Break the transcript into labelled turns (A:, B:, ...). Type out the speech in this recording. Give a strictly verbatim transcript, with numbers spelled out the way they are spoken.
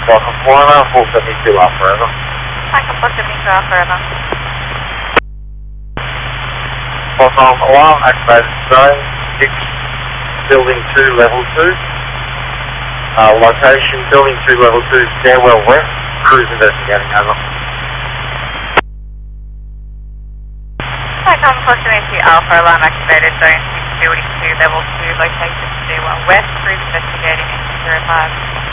A: Welcome Florida, four seventy-two Alpha Forever.
B: Michael four seventy-two Alpha Forever.
A: Welcome alarm activated zone six, building two, level two. Uh, location, building two, level two, stairwell west, cruise investigating, over.
B: Michael four seventy-two Alpha, alarm activated zone six, building two, level two, location stairwell west, cruise investigating, zero five.